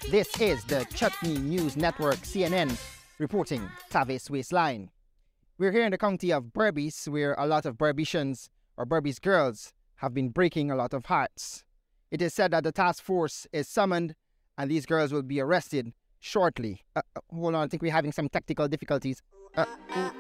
This is the Chutney News Network, CNN, reporting Tavis Waistline. We're here in the county of Berbice, where a lot of Berbicians or Berbice girls have been breaking a lot of hearts. It is said that the task force is summoned and these girls will be arrested shortly. Hold on, I think we're having some technical difficulties.